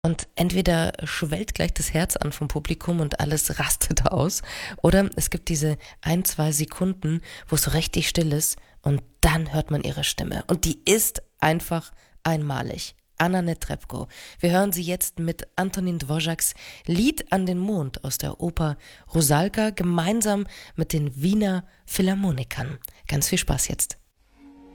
Und entweder schwellt gleich das Herz an vom Publikum und alles rastet aus, oder es gibt diese 1, 2 Sekunden, wo es so richtig still ist und dann hört man ihre Stimme. Und die ist einfach einmalig. Anna Netrebko. Wir hören sie jetzt mit Antonin Dvořáks Lied an den Mond aus der Oper Rusalka gemeinsam mit den Wiener Philharmonikern. Ganz viel Spaß jetzt.